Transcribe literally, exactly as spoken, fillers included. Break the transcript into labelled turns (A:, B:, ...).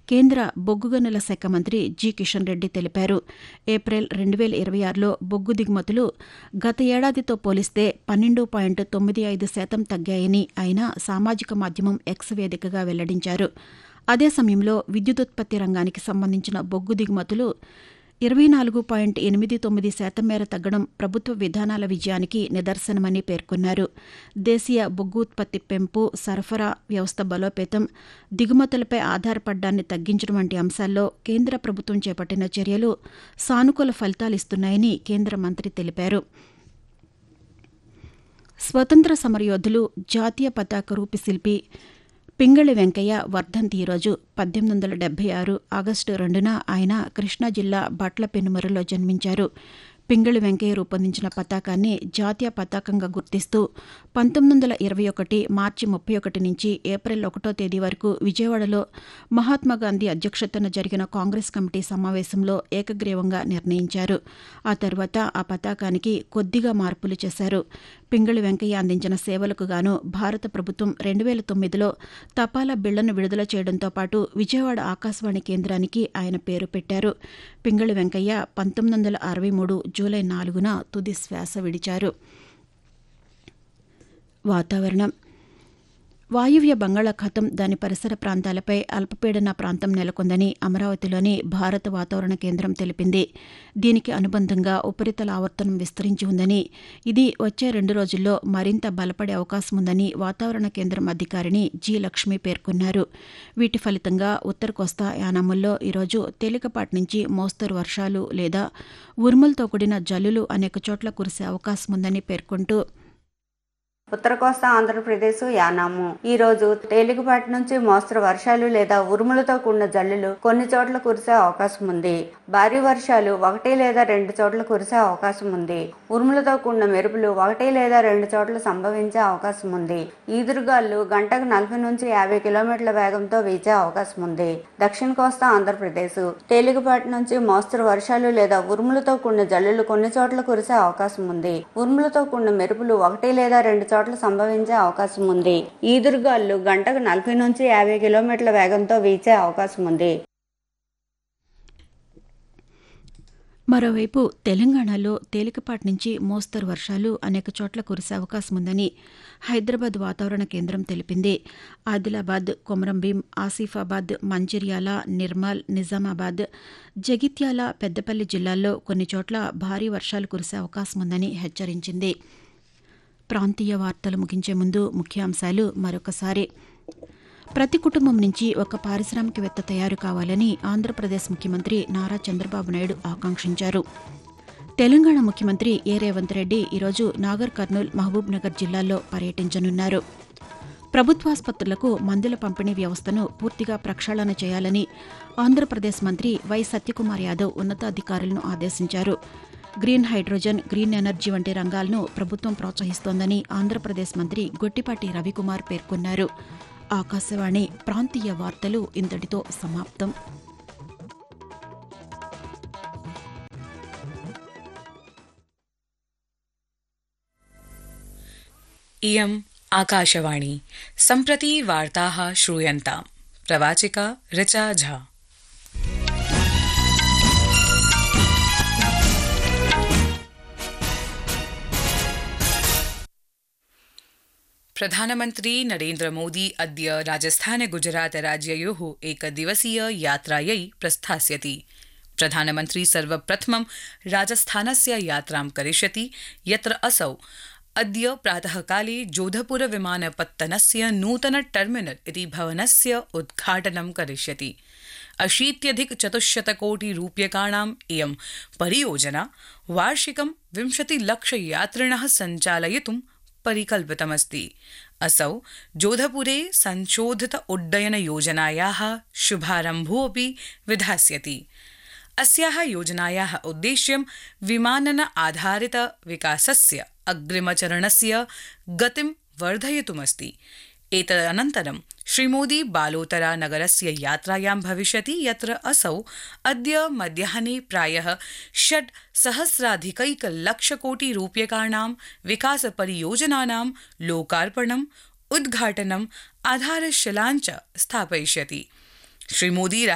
A: కేంద్ర బొగ్గు గనుల శాఖ మంత్రి జి కిషన్ రెడ్డి తెలిపారు. ఏప్రిల్ రెండు వేల ఇరవై ఆరులో బొగ్గు దిగుమతులు గత ఏడాదితో పోలిస్తే పన్నెండు పాయింట్ తొమ్మిది ఐదు శాతం తగ్గాయని ఆయన సామాజిక మాధ్యమం ఎక్స్ వేదికగా వెల్లడించారు. అదే సమయంలో విద్యుదుత్పత్తి రంగానికి సంబంధించిన బొగ్గు దిగుమతులు ఇరవై నాలుగు పాయింట్ ఎనిమిది తొమ్మిది శాతం మేర తగ్గడం ప్రభుత్వ విధానాల విజయానికి నిదర్శనమని పేర్కొన్నారు. దేశీయ బొగ్గు ఉత్పత్తి పెంపు, సరఫరా వ్యవస్థ బలోపేతం, దిగుమతులపై ఆధారపడ్డాన్ని తగ్గించడం వంటి అంశాల్లో కేంద్ర ప్రభుత్వం చేపట్టిన చర్యలు సానుకూల ఫలితాలిస్తున్నాయని కేంద్ర మంత్రి తెలిపారు. స్వతంత్ర సమరయోధులు, జాతీయ పతాక రూపశిల్పి పింగళి వెంకయ్య వర్ధంతి ఈరోజు. పద్దెనిమిది వందల డెబ్బై ఆరు ఆగస్టు రెండున ఆయన కృష్ణా జిల్లా బట్ల పెనుమరులో జన్మించారు. పింగళి వెంకయ్య రూపొందించిన పతాకాన్ని జాతీయ పతాకంగా గుర్తిస్తూ పంతొమ్మిది వందల ఇరవై ఒకటి మార్చి ముప్పై ఒకటి నుంచి ఏప్రిల్ ఒకటో తేదీ వరకు విజయవాడలో మహాత్మాగాంధీ అధ్యక్షతన జరిగిన కాంగ్రెస్ కమిటీ సమావేశంలో ఏకగ్రీవంగా నిర్ణయించారు. ఆ తర్వాత ఆ పతాకానికి కొద్దిగా మార్పులు చేశారు. పింగళి వెంకయ్య అందించిన సేవలకు గాను భారత ప్రభుత్వం రెండు వేల తొమ్మిదిలో తపాలా బిళ్లను విడుదల చేయడంతో పాటు విజయవాడ ఆకాశవాణి కేంద్రానికి ఆయన పేరు పెట్టారు. పింగళి వెంకయ్య పంతొమ్మిది వందల అరవై మూడు జూలై నాలుగున తుది శ్వాస విడిచారు. వాతావరణం. వాయువ్య బంగాళాఖాతం, దాని పరిసర ప్రాంతాలపై అల్పపీడన ప్రాంతం నెలకొందని అమరావతిలోని భారత వాతావరణ కేంద్రం తెలిపింది. దీనికి అనుబంధంగా ఉపరితల ఆవర్తనం విస్తరించి ఉందని, ఇది వచ్చే రెండు రోజుల్లో మరింత బలపడే అవకాశం ఉందని వాతావరణ కేంద్రం అధికారిని జి లక్ష్మి పేర్కొన్నారు. వీటి ఫలితంగా ఉత్తర కోస్తా, యానాముల్లో ఈరోజు తేలికపాటి నుంచి మోస్తరు వర్షాలు లేదా ఉరుములతో కూడిన జల్లులు అనేక చోట్ల కురిసే అవకాశం ఉందని పేర్కొంటూ,
B: ఉత్తర కోస్తా ఆంధ్రప్రదేశ్, యానాము ఈ రోజు తేలికపాటి నుంచి మోస్తరు వర్షాలు లేదా ఉరుములతో కూడిన జల్లులు కొన్ని చోట్ల కురిసే అవకాశం ఉంది. భారీ వర్షాలు ఒకటి లేదా రెండు చోట్ల కురిసే అవకాశం ఉంది. ఉరుములతో కూడిన మెరుపులు ఒకటి లేదా రెండు చోట్ల సంభవించే అవకాశం ఉంది. ఈదురుగాలు గంటకు నలభై నుంచి యాభై కిలోమీటర్ల వేగంతో వీచే అవకాశం ఉంది. దక్షిణ కోస్తా ఆంధ్రప్రదేశ్ తేలికపాటి నుంచి మోస్తరు వర్షాలు లేదా ఉరుములతో కూడిన జల్లులు కొన్ని చోట్ల కురిసే అవకాశం ఉంది. ఉరుములతో కూడిన మెరుపులు ఒకటి లేదా రెండు చోట్ల సంభవించే అవకాశం ఉంది. ఈదురుగాలు గంటకు నలభై నుంచి యాభై కిలోమీటర్ల వేగంతో వీచే అవకాశం ఉంది.
A: మరోవైపు తెలంగాణలో తేలికపాటి నుంచి మోస్తరు వర్షాలు అనేక చోట్ల కురిసే అవకాశం ఉందని హైదరాబాద్ వాతావరణ కేంద్రం తెలిపింది. ఆదిలాబాద్, కొమరంభీం, ఆసిఫాబాద్, మంచిర్యాల, నిర్మల్, నిజామాబాద్, జగిత్యాల, పెద్దపల్లి జిల్లాల్లో కొన్ని చోట్ల భారీ వర్షాలు కురిసే అవకాశం ఉందని హెచ్చరించింది. ప్రాంతీయ వార్తలు ముగించే ముందు ముఖ్యాంశాలు మరొకసారి. ప్రతి కుటుంబం నుంచి ఒక పారిశ్రామికవేత్త తయారు కావాలని ఆంధ్రప్రదేశ్ ముఖ్యమంత్రి నారా చంద్రబాబు నాయుడు ఆకాంక్షించారు. తెలంగాణ ముఖ్యమంత్రి ఏ రేవంత్ రెడ్డి ఈరోజు నాగర్ కర్నూల్, మహబూబ్ నగర్ జిల్లాల్లో పర్యటించనున్నారు. ప్రభుత్వాసుపత్రులకు మందుల పంపిణీ వ్యవస్థను పూర్తిగా ప్రక్షాళన చేయాలని ఆంధ్రప్రదేశ్ మంత్రి వై సత్యకుమార్ యాదవ్ ఉన్నతాధికారులను ఆదేశించారు. గ్రీన్ హైడ్రోజన్, గ్రీన్ ఎనర్జీ వంటి రంగాలను ప్రభుత్వం ప్రోత్సహిస్తోందని ఆంధ్రప్రదేశ్ మంత్రి గొట్టిపాటి రవికుమార్ పేర్కొన్నారు. ఆకాశవాణి ప్రాంతీయ వార్తలు ఇంతటితో సమాప్తం.
C: इयम् आकाशवाणी सम्प्रति वार्ताः श्रूयन्ताम्. प्रवाचिका ऋचा झा. प्रधानमन्त्री नरेन्द्र मोदी अद्य राजस्थान गुजरात राज्ययोः एकदिवसीय यात्रायै प्रस्थास्यति. प्रधानमन्त्री सर्वप्रथमं राजस्थानस्य यात्रां करिष्यति, यत्र असौ अद्य प्रातःकाले जोधपुर विमानपत्तनस्य नूतन टर्मिनल इति भवनस्य उद्घाटनं करिष्यति. अशीत्यधिक चतुश्शत कोटि रूप्यकाणाम् इयं परियोजना वार्षिकं विंशतिलक्ष यात्रिणः सञ्चालयितुं परिकल्पितमस्ति. असौ जोधपुरे संशोधित उड्डयन योजनायाः शुभारम्भोऽपि विधास्यति. अस्याः योजनायाः उद्देश्यं विमानन आधारित विकासस्य अग्रिमचरणस्य गतिं वर्धयितुमस्ति. एतदनन्तरं श्रीमोदी बालोतरा नगरस्य यात्रायां भविष्यति, यत्र असौ अद्य मध्याह्ने प्रायः षड् सहस्राधिकैकलक्षकोटि रूप्यकाणां विकासपरियोजनानां लोकार्पणम्, उद्घाटनम्, आधारशिलां च स्थापयिष्यति. श्रीमोदी